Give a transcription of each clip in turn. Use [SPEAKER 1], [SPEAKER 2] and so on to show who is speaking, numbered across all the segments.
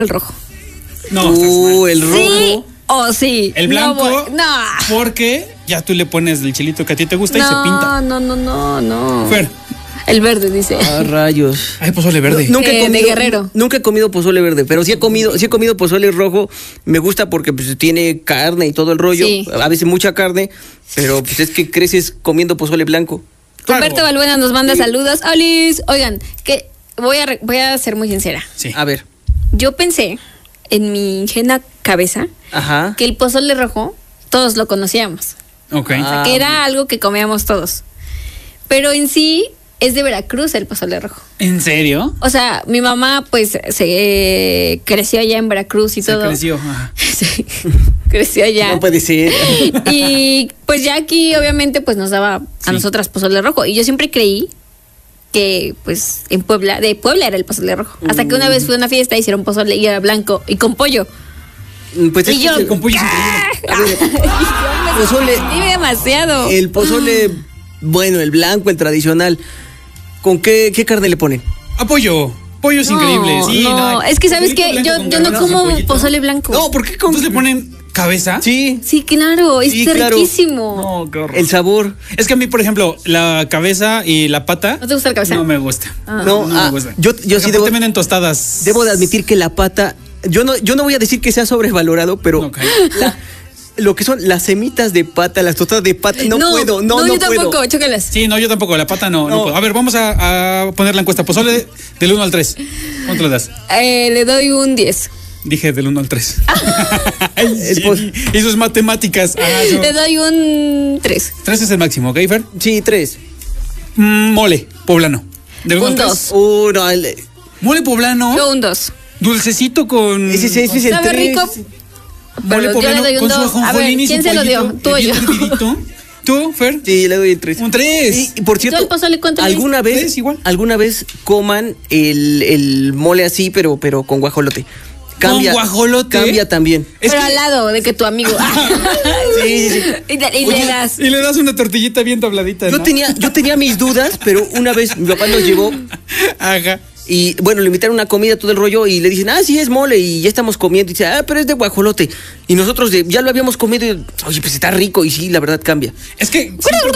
[SPEAKER 1] el rojo.
[SPEAKER 2] No,
[SPEAKER 3] el rojo.
[SPEAKER 1] Sí o sí.
[SPEAKER 2] El blanco,
[SPEAKER 1] No.
[SPEAKER 2] porque ya tú le pones el chilito que a ti te gusta y se pinta.
[SPEAKER 1] No.
[SPEAKER 2] Fer.
[SPEAKER 1] El verde, dice.
[SPEAKER 3] Ah, rayos.
[SPEAKER 2] Ay, pozole verde.
[SPEAKER 3] Nunca he comido,
[SPEAKER 1] de Guerrero.
[SPEAKER 3] Nunca he comido pozole verde, pero sí he comido pozole rojo. Me gusta porque pues tiene carne y todo el rollo.
[SPEAKER 1] Sí.
[SPEAKER 3] A veces mucha carne, pero pues es que creces comiendo pozole blanco.
[SPEAKER 2] Claro.
[SPEAKER 1] Humberto Balbuena nos manda saludos. ¡Olis! Oigan, que voy a ser muy sincera.
[SPEAKER 2] Sí.
[SPEAKER 3] A ver.
[SPEAKER 1] Yo pensé en mi ingenua cabeza
[SPEAKER 3] Ajá.
[SPEAKER 1] que el pozole rojo todos lo conocíamos.
[SPEAKER 2] Ok.
[SPEAKER 3] Ah.
[SPEAKER 1] Que era algo que comíamos todos. Pero en sí es de Veracruz el pozole rojo.
[SPEAKER 2] ¿En serio?
[SPEAKER 1] O sea, mi mamá pues se creció allá en Veracruz y
[SPEAKER 2] Se
[SPEAKER 1] todo.
[SPEAKER 2] creció. Ajá.
[SPEAKER 1] Sí, creció allá.
[SPEAKER 3] No puede ser.
[SPEAKER 1] Y pues ya aquí obviamente pues nos daba a
[SPEAKER 2] Sí.
[SPEAKER 1] nosotras pozole rojo. Y yo siempre creí que pues en Puebla, de Puebla era el pozole rojo. Hasta que una vez fui a una fiesta y hicieron pozole y era blanco y con pollo.
[SPEAKER 3] Pues es
[SPEAKER 1] Y
[SPEAKER 3] que
[SPEAKER 1] yo-
[SPEAKER 2] Con pollo es increíble.
[SPEAKER 1] Me
[SPEAKER 3] pozole-
[SPEAKER 1] sorprendí demasiado.
[SPEAKER 3] el pozole, bueno, el blanco, el tradicional. ¿Con qué carne le ponen?
[SPEAKER 2] Pollo. Pollo es increíble. Sí,
[SPEAKER 1] no, es que sabes que
[SPEAKER 2] Pozolito
[SPEAKER 1] yo
[SPEAKER 2] blanco
[SPEAKER 1] no
[SPEAKER 2] con
[SPEAKER 1] como
[SPEAKER 2] garbanzo y pollito.
[SPEAKER 1] pozole blanco.
[SPEAKER 3] No, ¿por qué con
[SPEAKER 2] Entonces le ponen cabeza.
[SPEAKER 3] Sí,
[SPEAKER 1] Sí, claro, es
[SPEAKER 3] Sí, claro.
[SPEAKER 1] riquísimo.
[SPEAKER 2] No, qué horror.
[SPEAKER 3] el sabor.
[SPEAKER 2] Es que a mí, por ejemplo, la cabeza y la pata.
[SPEAKER 1] ¿No te gusta la cabeza?
[SPEAKER 2] No me gusta.
[SPEAKER 3] No,
[SPEAKER 2] me gusta.
[SPEAKER 3] yo sí
[SPEAKER 2] Porque
[SPEAKER 3] debo,
[SPEAKER 2] te venden tostadas.
[SPEAKER 3] debo de admitir que la pata, yo no voy a decir que sea sobrevalorado, pero
[SPEAKER 2] Ok.
[SPEAKER 3] lo que son las semitas de pata, las tostadas de pata, no puedo, no
[SPEAKER 1] yo
[SPEAKER 3] puedo.
[SPEAKER 1] tampoco, chócalas.
[SPEAKER 2] Sí, no, yo tampoco. La pata no.
[SPEAKER 3] No.
[SPEAKER 2] puedo. A ver, vamos a poner la encuesta. Pozole del 1 al 3. ¿Cuánto le das?
[SPEAKER 1] Le doy un 10.
[SPEAKER 2] Dije del 1 al 3. Ay,
[SPEAKER 3] El
[SPEAKER 2] sí,
[SPEAKER 3] poz-
[SPEAKER 2] y sus matemáticas.
[SPEAKER 1] Le doy un 3.
[SPEAKER 2] 3 es el máximo, ¿ok, Fer?
[SPEAKER 3] Sí, 3.
[SPEAKER 2] Mole poblano. Del 1
[SPEAKER 1] Un
[SPEAKER 2] al 3.
[SPEAKER 1] 2.
[SPEAKER 3] No,
[SPEAKER 2] Mole poblano.
[SPEAKER 1] Yo un 2.
[SPEAKER 2] Dulcecito con.
[SPEAKER 3] ese es el
[SPEAKER 1] ¿Sabe
[SPEAKER 3] 3.
[SPEAKER 1] rico?
[SPEAKER 2] Mole
[SPEAKER 1] Pero yo
[SPEAKER 2] poblano
[SPEAKER 1] le doy un
[SPEAKER 2] con su
[SPEAKER 1] 2. A ver,
[SPEAKER 2] ajonjolín y
[SPEAKER 1] ¿quién
[SPEAKER 2] su
[SPEAKER 1] se lo dio?
[SPEAKER 2] pollito,
[SPEAKER 1] ¿Tú o
[SPEAKER 2] bien
[SPEAKER 1] yo?
[SPEAKER 2] hervidito. ¿Tú, Fer?
[SPEAKER 3] Sí, le doy el 3.
[SPEAKER 2] Un 3.
[SPEAKER 3] Y por cierto,
[SPEAKER 1] ¿Tú el pozole cuánto le diste?
[SPEAKER 2] ¿Tres igual?
[SPEAKER 3] alguna vez coman el mole así, pero con guajolote. Cambia,
[SPEAKER 2] ¿Con guajolote?
[SPEAKER 3] Cambia también.
[SPEAKER 2] Es
[SPEAKER 1] Pero
[SPEAKER 2] que-
[SPEAKER 1] al lado de que tu amigo.
[SPEAKER 3] Sí, sí.
[SPEAKER 1] Y le
[SPEAKER 2] Oye,
[SPEAKER 1] das.
[SPEAKER 2] y le das una tortillita bien dobladita.
[SPEAKER 3] Yo
[SPEAKER 2] ¿no?
[SPEAKER 3] tenía mis dudas, pero una vez mi papá nos llevó
[SPEAKER 2] Ajá.
[SPEAKER 3] y bueno, le invitaron a una comida, todo el rollo, y le dicen, sí, es mole, y ya estamos comiendo. Y dice, pero es de guajolote. Y nosotros ya lo habíamos comido, y, oye, pues está rico, y sí, la verdad cambia.
[SPEAKER 2] Es que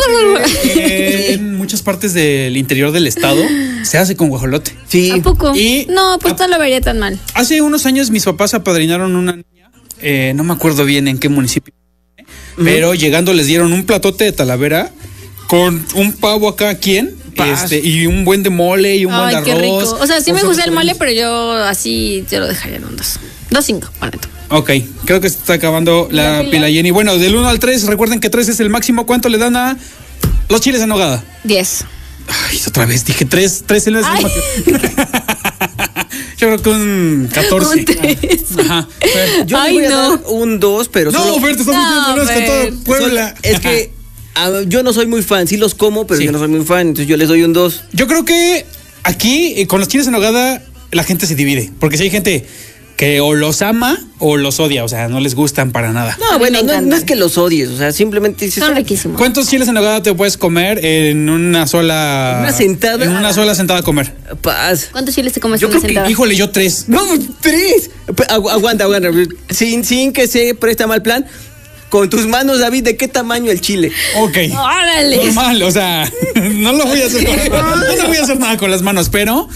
[SPEAKER 2] en muchas partes del interior del estado se hace con guajolote.
[SPEAKER 3] Sí.
[SPEAKER 1] ¿A poco?
[SPEAKER 2] Y-
[SPEAKER 1] No, pues no lo vería tan mal.
[SPEAKER 2] Hace unos años mis papás apadrinaron una niña, no me acuerdo bien en qué municipio, pero llegando les dieron un platote de Talavera con un pavo a cada quien, y un buen de mole y un buen de
[SPEAKER 1] Ay,
[SPEAKER 2] arroz.
[SPEAKER 1] qué rico. O sea, sí
[SPEAKER 2] con
[SPEAKER 1] me
[SPEAKER 2] sus
[SPEAKER 1] gusta el mole,
[SPEAKER 2] otros-
[SPEAKER 1] pero yo así te lo dejaría en un 2. 2.5, ponle tú.
[SPEAKER 2] Ok, creo que se está acabando la
[SPEAKER 1] pila.
[SPEAKER 2] pila, Jenny. Bueno, del 1 al 3, recuerden que 3 es el máximo. ¿Cuánto le dan a los chiles en nogada?
[SPEAKER 1] 10.
[SPEAKER 2] Ay, otra vez dije 3 es el
[SPEAKER 1] Ay.
[SPEAKER 2] máximo. Yo creo que un 14.
[SPEAKER 1] Un 3.
[SPEAKER 2] Ajá. Fer.
[SPEAKER 3] Yo le
[SPEAKER 1] Ay,
[SPEAKER 3] voy a
[SPEAKER 1] no.
[SPEAKER 3] dar un 2, pero
[SPEAKER 2] No,
[SPEAKER 3] solo...
[SPEAKER 2] Fer, te estás
[SPEAKER 1] No,
[SPEAKER 2] metiendo en
[SPEAKER 1] Fer.
[SPEAKER 2] con todo Puebla.
[SPEAKER 3] Es que yo no soy muy fan, sí los como, pero
[SPEAKER 2] Sí.
[SPEAKER 3] yo no soy muy fan, entonces yo les doy un 2.
[SPEAKER 2] Yo creo que aquí, con los chiles en nogada, la gente se divide. Porque si hay gente que o los ama o los odia. O sea, no les gustan para nada.
[SPEAKER 3] No,
[SPEAKER 1] mí
[SPEAKER 3] bueno,
[SPEAKER 1] me
[SPEAKER 3] no
[SPEAKER 1] encantan.
[SPEAKER 3] es que los odies, o sea, simplemente dices,
[SPEAKER 1] Son riquísimos.
[SPEAKER 2] ¿Cuántos chiles en nogada te puedes comer en una sola...
[SPEAKER 3] ¿Una sentada?
[SPEAKER 2] En una sola sentada a comer.
[SPEAKER 3] paz.
[SPEAKER 1] ¿Cuántos chiles te comes
[SPEAKER 3] Yo
[SPEAKER 1] en una
[SPEAKER 3] creo que,
[SPEAKER 1] sentada?
[SPEAKER 2] Híjole, yo 3.
[SPEAKER 3] No, 3. Aguanta. Sin que se presta mal plan. Con tus manos, David, ¿de qué tamaño el chile?
[SPEAKER 2] Ok.
[SPEAKER 1] ¡Órale!
[SPEAKER 2] Normal, o sea, no lo voy a hacer. No voy a hacer nada con las manos, pero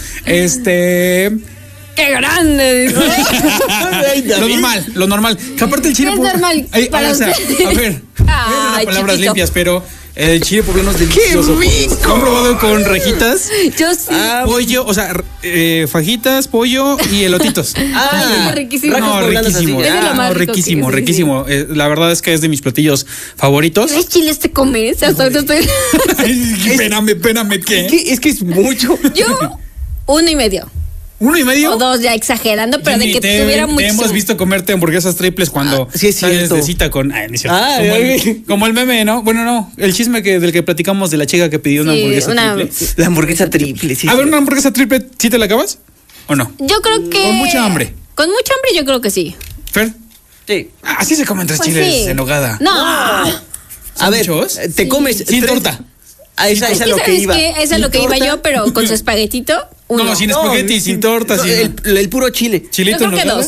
[SPEAKER 1] ¡Qué grande!
[SPEAKER 3] Ay, David.
[SPEAKER 2] lo normal. Que aparte el chile
[SPEAKER 1] Es normal para
[SPEAKER 2] o sea,
[SPEAKER 1] usted.
[SPEAKER 2] a ver,
[SPEAKER 1] Ay,
[SPEAKER 2] palabras
[SPEAKER 1] chiquito.
[SPEAKER 2] limpias, pero el chile poblano es delicioso.
[SPEAKER 3] rico!
[SPEAKER 2] ¿Lo han probado con rejitas?
[SPEAKER 1] Yo sí.
[SPEAKER 2] Pollo, o sea, fajitas, pollo y elotitos.
[SPEAKER 1] riquísimo.
[SPEAKER 3] rajas
[SPEAKER 2] No,
[SPEAKER 3] poblanas
[SPEAKER 2] riquísimo.
[SPEAKER 3] así.
[SPEAKER 1] Es de lo más rico
[SPEAKER 2] riquísimo,
[SPEAKER 1] que- sí,
[SPEAKER 2] riquísimo. La verdad es que es de mis platillos favoritos.
[SPEAKER 1] ¿Tres chiles te comes? Hasta ahorita estoy...
[SPEAKER 2] Espérame, ¿qué?
[SPEAKER 3] Es que es mucho.
[SPEAKER 1] Yo, 1.5.
[SPEAKER 2] 1.5.
[SPEAKER 1] O 2, ya exagerando, pero
[SPEAKER 2] Jenny,
[SPEAKER 1] de que
[SPEAKER 2] te
[SPEAKER 1] tuviera
[SPEAKER 2] te
[SPEAKER 1] mucho.
[SPEAKER 2] hemos visto comerte hamburguesas triples cuando
[SPEAKER 3] sí es
[SPEAKER 2] sales
[SPEAKER 3] cierto.
[SPEAKER 2] de cita con... Ay, no es cierto.
[SPEAKER 3] Ay,
[SPEAKER 2] como el meme, ¿no? Bueno, no. El chisme del que platicamos de la chica que pidió una
[SPEAKER 1] Sí,
[SPEAKER 2] hamburguesa
[SPEAKER 1] una-
[SPEAKER 2] triple.
[SPEAKER 3] La hamburguesa triple, sí.
[SPEAKER 2] A ver, una hamburguesa triple, ¿sí te la acabas? ¿O no?
[SPEAKER 1] Yo creo que...
[SPEAKER 2] Con mucha hambre.
[SPEAKER 1] Con mucha hambre yo creo que sí.
[SPEAKER 2] Fer,
[SPEAKER 3] Sí.
[SPEAKER 2] así se comen 3
[SPEAKER 1] Pues
[SPEAKER 2] chiles
[SPEAKER 1] sí.
[SPEAKER 2] en nogada.
[SPEAKER 1] No.
[SPEAKER 3] A ver,
[SPEAKER 2] muchos?
[SPEAKER 3] te comes
[SPEAKER 2] Sin
[SPEAKER 3] 3.
[SPEAKER 2] torta.
[SPEAKER 3] Esa es a lo que
[SPEAKER 1] ¿Sabes
[SPEAKER 3] iba.
[SPEAKER 1] qué? Esa es
[SPEAKER 3] Sin
[SPEAKER 1] lo que iba
[SPEAKER 3] torta.
[SPEAKER 1] yo, pero con su espaguetito, 1.
[SPEAKER 2] No, sin espagueti, sin torta,
[SPEAKER 3] No,
[SPEAKER 2] sin...
[SPEAKER 3] el puro chile.
[SPEAKER 2] Chilito
[SPEAKER 1] Yo
[SPEAKER 2] en
[SPEAKER 1] creo que
[SPEAKER 2] nogada.